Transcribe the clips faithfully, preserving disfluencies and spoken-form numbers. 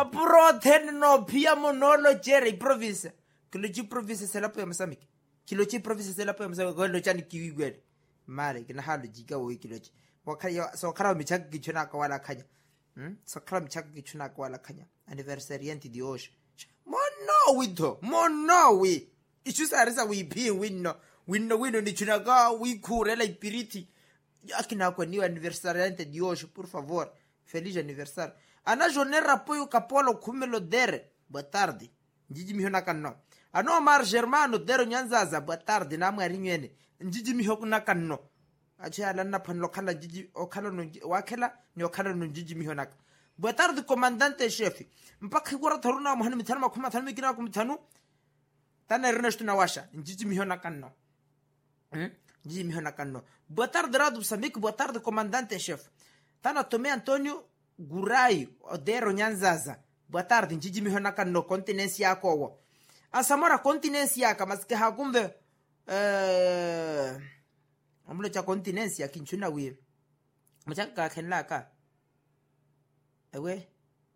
ma protein no pia monolo cherry province kilo chi province se la po msamiki kilo chi province se la po msamiki go lo chani kiwigwele mare kina halo jika wo kilo chi wakaya so kara mi chak gichuna ka wala khanya hm so kara mi chak gichuna ka wala khanya anniversary yanti di osh mono wito mono we ichusarisa we phi winno winno winno ni chuna ka we khurela ipiriti akina kwa ni anniversary yanti di osh por favor feliz anniversario ana jonera apoio capolo kumelo dere boa tarde njiji mihona kanno ano mar germano dero nyanzaza boa tarde na mwari nywene njiji mihona kanno acha ala na phanlo khala njiji okhala no wakela ni okhala no njiji mihona boa tarde comandante chef mpaka gora thoruna mohani mithana makhuma thana mikina kumthanu tana ernesto na washa njiji mihona kanno hm njiji mihona kanno boa tarde radu samik boa tarde comandante chef tana Tome Antonio Gurai Odero Nyanzaza boa tarde njiji mihona kanno continence yako wo asamora continence yaka masike hakumbe eh amlo cha continence yakinchuna wi machaka khenla ka ewe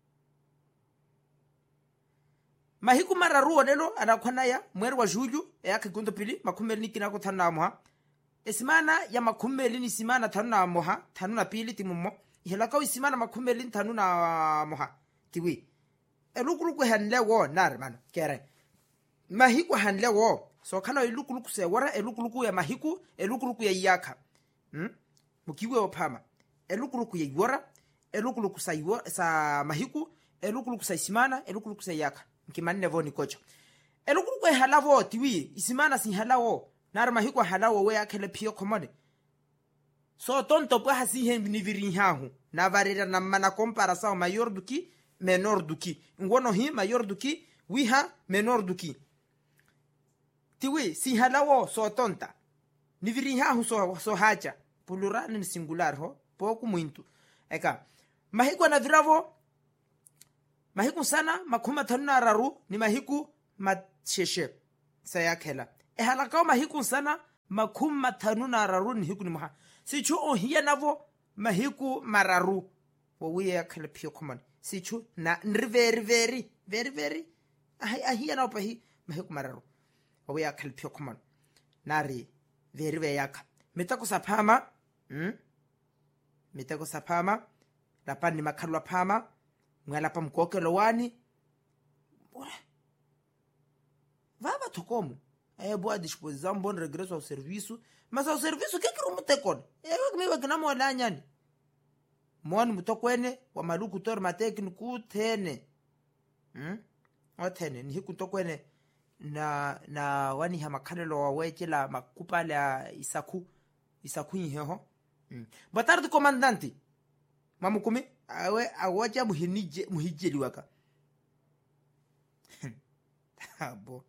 mahiku mararu lelo anakhona ya mweri wa juju yake gundo pili makhumeli nikina ko thana moha esimana ya makhumeli ni simana thana moha thanu pili timumo ihela isimana makhumeli thanu na moha tiwi elukuluku hanle wo nar man kere mahiku hanle wo so khala elukuluku se wara elukuluku ya mahiku elukuluku ya yaka hm mukiwe ophama elukuluku ya yora elukuluku sa yora sa mahiku elukuluku sa isimana elukuluku sa yaka nkimanne voni kocho elukuluku halavo tiwi isimana si halawo nar mahiku halawo we yakele pio komode so tonto pa hasi hem ni virin hahu na varera na mana comparação maior do que menor do que ngono hi maior do que wiha menor do que tiwi si halawo so tonta ni virin hahu so so hacha plural ni singular ho pouco muito eka mahiku na viravo mahiku sana makuma thanna raru ni mahiku macheshe sayakela e halaka mahiku sana makuma thanuna raru ni hiku ni maha sichu ohia navo mahiku mararu wowe yakhala pio common sichu na very very very very ahia na pahi mahiku mararu wowe yakhala pio common nari very very yaka mitako saphama hm mitako saphama lapha ni makhalwa phama ngala pa mkokelo wani vava thokomo eh boa disposição bom regresso ao serviço mas ao serviço que que umutekona eu que me vai na mola nyani mon mutokwene wa maluku tor matekni ku thene hm wathene ni kutokwene na na wani ha makhalelo wa wekela makupala isaku isaku yiheho hm boa tarde comandante mamukumi awe awacha muhinije muhijeli waka abo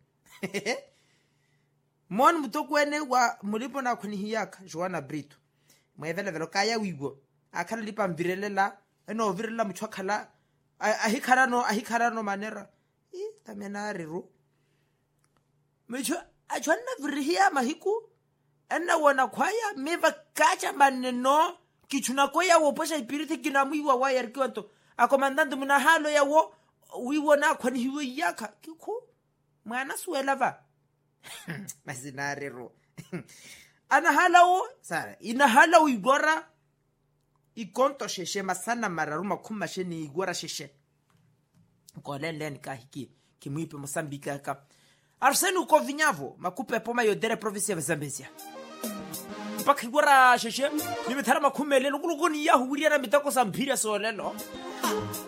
mon mutokwene wa mulipo na khuni hiyaka Joana Brito mwevele velo kaya wigo akhala lipa mvirelela eno virela mchwakhala ahikharano ahikharano manera i tamenari ru mecho achwana virihia mahiku enna wona khwaya meva kacha maneno kichuna ko ya wo posha ipiriti kinamwiwa wa yarkiwanto akomandante muna halo ya wo wiwo na khwani hiwe yaka kikho mwana suela va masinarero ana halawo sara ina halawo igora ikonto sheshe masana mararuma kuma sheni igora sheshe kolele nikahiki kimwipe Mosambika ka Arsenu Kovinyavo makupe poma yodere province ya Zambezia mpaka igora sheshe nimethara makumele lokuluko ni yahu wiriana mitako samphira solelo